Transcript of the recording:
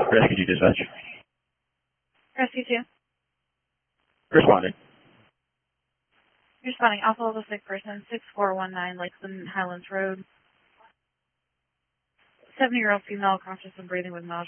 Rescue 2 dispatch. Rescue 2. Responding. Responding. Alpha level sick person, 6419 Lakeland Highlands Road. 70-year-old female, conscious and breathing with nausea.